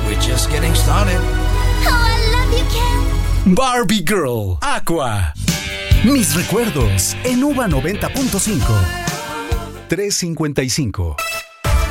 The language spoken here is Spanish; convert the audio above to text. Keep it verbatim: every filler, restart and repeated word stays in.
We're just getting started. Oh, I love you, Ken. Barbie Girl, Aqua. Mis recuerdos en U V A noventa punto cinco. tres cincuenta y cinco.